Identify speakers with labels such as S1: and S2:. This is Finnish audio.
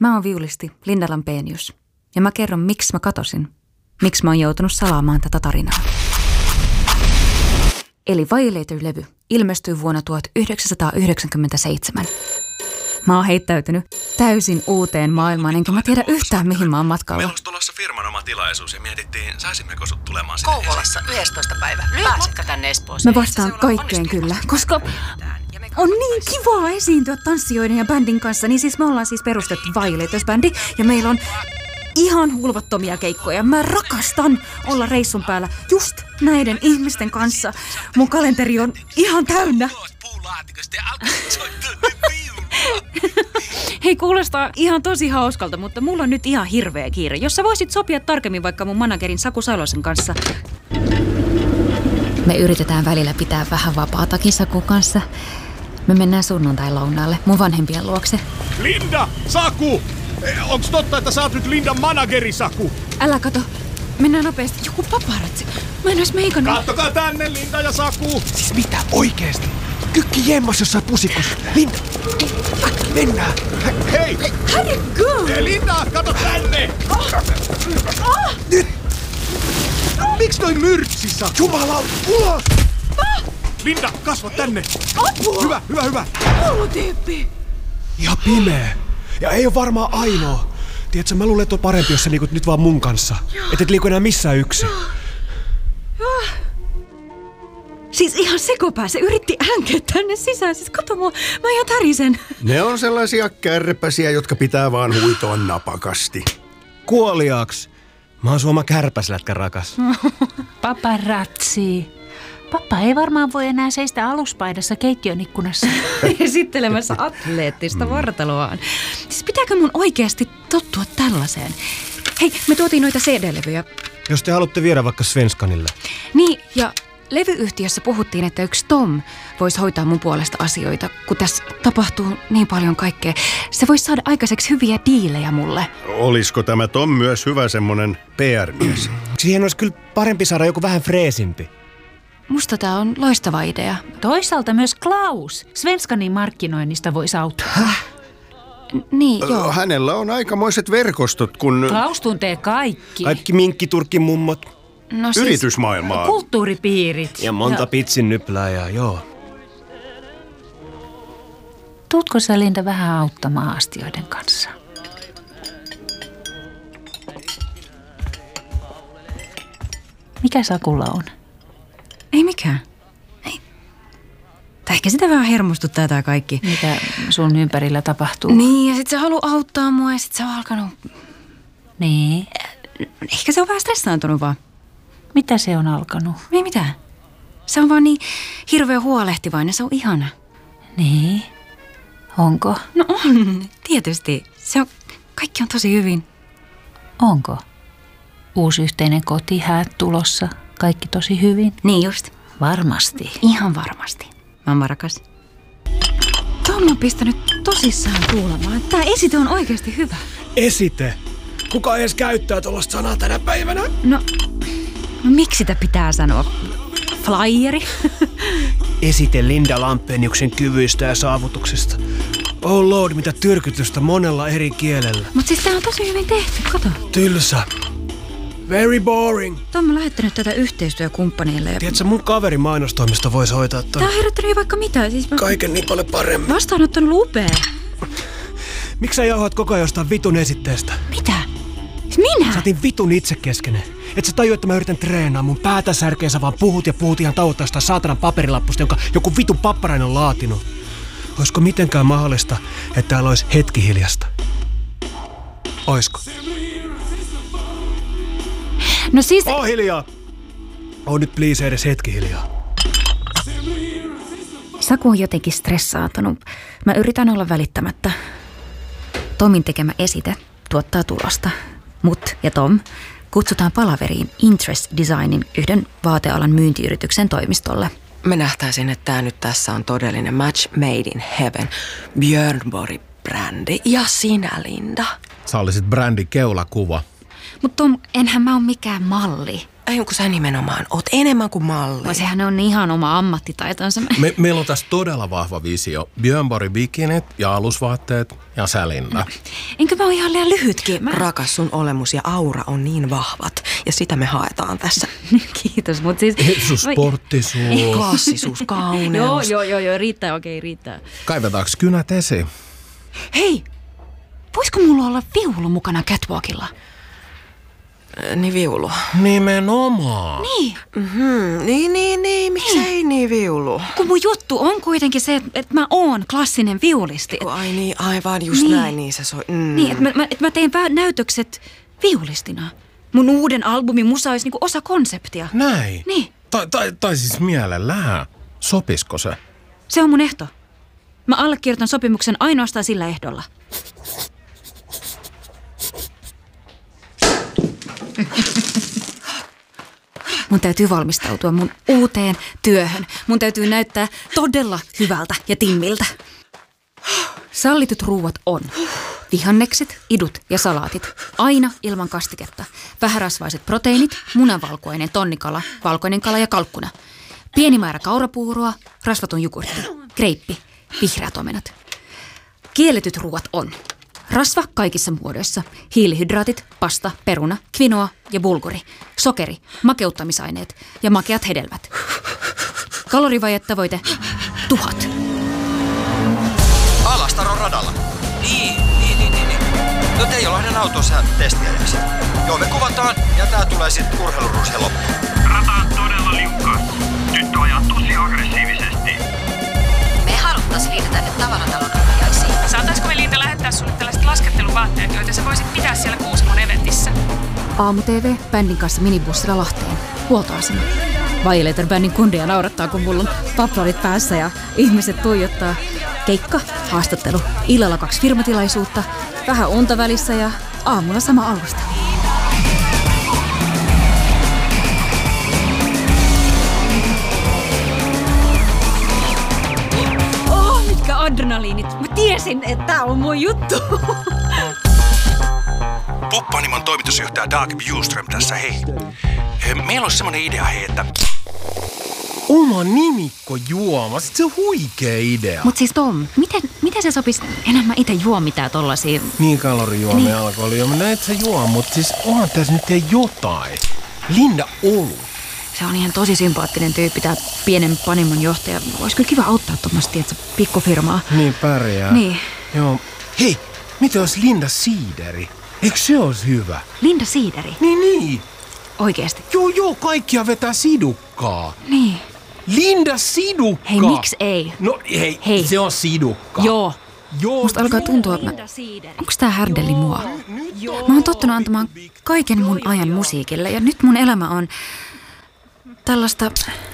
S1: Mä oon viulisti Linda Lampenius ja mä kerron, miksi mä katosin. Miksi mä oon joutunut salaamaan tätä tarinaa. Eli Violator-levy ilmestyi vuonna 1997. Mä oon heittäytynyt täysin uuteen maailmaan, enkä mä tiedä yhtään mihin mä oon matkalla.
S2: Meillä olisi tulossa firman oma tilaisuus ja mietittiin, saisimmeko sut tulemaan sinne.
S3: Kouvolassa 11. päivä. Pääsetkö tänne Espooseen?
S1: Mä vastaan kaikkeen kyllä, koska on niin kivaa esiintyä tanssijoiden ja bändin kanssa. Niin siis me ollaan siis perustettu Violators-bändi ja meillä on ihan hulvattomia keikkoja. Mä rakastan olla reissun päällä just näiden ihmisten kanssa. Mun kalenteri on ihan täynnä. Hei, kuulostaa ihan tosi hauskalta, mutta mulla on nyt ihan hirveä kiire. Jos sä voisit sopia tarkemmin vaikka mun managerin Saku Salosen kanssa. Me yritetään välillä pitää vähän vapaatakin Sakun kanssa. Me mennään sunnuntai-lounaalle mun vanhempien luokse.
S4: Linda! Saku! Onks totta, että sä oot nyt Lindan manageri, Saku?
S1: Älä kato. Mennään nopeasti. Joku paparazzi. Mä en ois meikannut.
S4: Kattokaa tänne, Linda ja Saku!
S5: Siis mitä oikeesti? Kykki jemmas jossain pusikus. Linda! Mennään!
S4: Hei!
S1: Herregud!
S4: Linda, kato tänne! Nyt! Miksi toi myrtsissä?
S5: Jumala, ulos!
S4: Linda, kasva tänne! Hyvä, hyvä, hyvä!
S1: Koulutyyppi!
S5: Ihan pimeä. Ja ei ole varmaan ainoa. Tiedätkö, mä luulen, että on parempi, jos sä liikut nyt vaan mun kanssa. Et liiku enää missään yksin.
S1: Siis ihan sekopää. Se yritti änkeä tänne sisään. Siis kato mua, mä ihan tärisen.
S6: Ne on sellaisia kärpäsiä, jotka pitää vaan huitoa napakasti.
S5: Kuoliaaks? Mä oon Suoma kärpäslätkä rakas.
S7: Paparazzi. Pappa ei varmaan voi enää seistä aluspaidassa keittiön ikkunassa.
S1: Esittelemässä atleettista vartaloaan. Siis pitääkö mun oikeasti tottua tällaiseen? Hei, me tuotiin noita CD-levyjä.
S5: Jos te haluatte viedä vaikka Svenskanille.
S1: Niin, ja levyyhtiössä puhuttiin, että yksi Tom voisi hoitaa mun puolesta asioita, kun tässä tapahtuu niin paljon kaikkea. Se voisi saada aikaiseksi hyviä diilejä mulle.
S6: Olisiko tämä Tom myös hyvä semmonen PR-mies?
S5: Siihen olisi kyllä parempi saada joku vähän freesimpi.
S1: Musta tää on loistava idea.
S7: Toisaalta myös Klaus Svenskanin markkinoinnista voisi auttaa.
S1: Niin, joo.
S6: Hänellä on aikamoiset verkostot, kun
S7: Klaus tuntee kaikki.
S5: Kaikki minkkiturkin mummot.
S1: No siis,
S6: yritysmaailmaa.
S7: Kulttuuripiirit.
S5: Ja monta pitsin nyplääjää, joo.
S7: Tuutko sä, Linda, vähän auttamaan astioiden kanssa? Mikä Sakulla on?
S1: Ei mikään. Ei. Tai ehkä sitä vähän hermostuttaa tää kaikki.
S7: Mitä sun ympärillä tapahtuu?
S1: Niin, ja sit se haluaa auttaa mua ja sit se on alkanut...
S7: Niin.
S1: Ehkä se on vähän stressaantunut vaan.
S7: Mitä se on alkanut?
S1: Ei mitään. Se on vaan niin hirveän huolehtivainen, se on ihana.
S7: Niin. Onko?
S1: No on, tietysti. Kaikki on tosi hyvin.
S7: Onko? Uusi yhteinen koti, häät tulossa, kaikki tosi hyvin?
S1: Niin just.
S7: Varmasti.
S1: Ihan varmasti. Mamma rakas. Tom on pistänyt tosissaan kuulemaan. Tää esite on oikeasti hyvä.
S5: Esite? Kuka edes käyttää tuollaista sanaa tänä päivänä?
S1: No miksi sitä pitää sanoa? Flyeri?
S5: Esite Linda Lampeniuksen kyvyistä ja saavutuksista. Oh lord, mitä tyrkytystä monella eri kielellä.
S1: Mut siis tää on tosi hyvin tehty, kato.
S5: Tylsä. Very boring.
S1: Tom on lähettänyt tätä yhteistyökumppaneille. Ja...
S5: Tiedätkö, mun kaveri mainostoimista voisi hoitaa ton.
S1: Tää on herättänyt vaikka mitä. Siis
S5: kaiken niin paljon paremmin.
S1: Vastaanottanut upea.
S5: Miksi sä jauhoat koko ajan jostain vitun esitteestä?
S1: Mitä? Minä?
S5: Sä otin vitun itsekeskinen. Et sä tajua, että mä yritän treenaa. Mun päätä särkee, sä vaan puhut ja puhut ihan tauottaa jostain saatanan paperilappusta, jonka joku vitun papparainen on laatinut. Oisko mitenkään mahdollista, että täällä olisi hetki hiljasta? Oisko?
S1: No siis...
S5: Oo hiljaa! Oo nyt please edes hetki hiljaa.
S1: Saku on jotenkin stressaantunut. Mä yritän olla välittämättä. Tomin tekemä esite tuottaa tulosta. Mut ja Tom kutsutaan palaveriin Interest Designin yhden vaatealan myyntiyrityksen toimistolle.
S3: Me nähtäisin, että tää nyt tässä on todellinen match made in heaven. Björn Borg-brändi ja sinä, Linda.
S8: Sä olisit brändin keulakuva.
S1: Mut Tom, enhän mä oo mikään malli.
S3: Ei, kun sä nimenomaan oot enemmän kuin malli.
S1: No sehän on ihan oma ammattitaitonsa.
S4: Meillä on tässä todella vahva visio. Björn Borg bikinit ja alusvaatteet ja sä, Linda.
S1: Enkö mä ole ihan liian lyhytkin?
S3: Rakas, sun olemus ja aura on niin vahvat. Ja sitä me haetaan tässä.
S1: Kiitos, mutta siis...
S4: Sporttisuus.
S3: Klassisuus, kauneus.
S1: Joo, riittää, okei, riittää.
S4: Kaivetaanko kynät esiin?
S1: Hei, voisiko mulla olla viulu mukana catwalkilla?
S3: Niin viulu.
S4: Nimenomaan.
S1: Niin.
S3: Niin, miksei niin viulu?
S1: Kun mun juttu on kuitenkin se, että mä oon klassinen viulisti.
S3: Ai niin, aivan just näin, niin se soi.
S1: Niin, että mä teen näytökset viulistina. Mun uuden albumin musa olisi niinku osa konseptia.
S4: Näin?
S1: Niin.
S4: Tai siis mielellään. Sopisko se?
S1: Se on mun ehto. Mä allekirjoitan sopimuksen ainoastaan sillä ehdolla. Mun täytyy valmistautua mun uuteen työhön. Mun täytyy näyttää todella hyvältä ja timmiltä. Sallitut ruuat on vihannekset, idut ja salaatit. Aina ilman kastiketta. Vähärasvaiset proteiinit, munanvalkuainen, tonnikala, valkoinen kala ja kalkkuna. Pieni määrä kaurapuuroa, rasvaton jogurtti, kreippi, vihreät omenat. Kielletyt ruuat on rasva kaikissa muodoissa, hiilihydraatit, pasta, peruna, kvinoa ja bulguri, sokeri, makeuttamisaineet ja makeat hedelmät. Kalorivajetta 1000.
S8: Alastaron radalla. Niin. No Teijo-Lahden autossa testiajaksi. Joo, me kuvataan ja tää tulee sitten urheiluruuschen loppuun.
S9: Rata on todella liukkaasti. Tyttö ajaa tosi aggressiivisesti.
S10: Me haluttais Liita tänne tavaratalon rajaisiin.
S11: Saataisko me Liita lähettää sulle tällaiset lasketteluvaatteet, joita sä voisit pitää siellä Kuusamon eventissä?
S1: Aamu-TV bändin kanssa minibussilla Lahteen. Huoltoasema. Violator bändin kundia naurattaa, kun mulla on paplarit päässä ja ihmiset tuijottaa. Keikka, haastattelu, illalla 2 firmatilaisuutta, vähän unta välissä ja aamulla sama alusta. Mitkä adrenaliinit. Mä tiesin, että tää on mun juttu.
S2: Poppanimon toimitusjohtaja Dag Bjurström tässä, hei. Meillä olisi semmoinen idea, hei, että...
S4: Oma nimikkojuoma, sit se on huikea idea.
S1: Mut siis Tom, miten se sopisi? Enää mä ite juo mitään tollasia.
S4: Niin kalorijuomia niin. Alkoholijuomia, näet sä juo, mut siis onhan tässä nyt ei jotain. Linda Olut.
S1: Se on ihan tosi sympaattinen tyyppi, tää pienen panimon johtaja. Ois kyllä kiva auttaa tuommoista, tietsä, pikkufirmaa.
S4: Niin pärjää.
S1: Niin.
S4: Joo. Hei, mitä olisi Linda Siideri? Eikö se olisi hyvä?
S1: Linda Siideri?
S4: Niin.
S1: Oikeesti?
S4: Joo, kaikkia vetää sidukkaa.
S1: Niin.
S4: Linda Sidukka!
S1: Hei, miksi ei?
S4: No hei, se on sidukka.
S1: Joo. Musta alkaa tuntua, että onks tää härdelli mua? Mä oon tottunut antamaan kaiken mun ajan musiikille ja nyt mun elämä on tällaista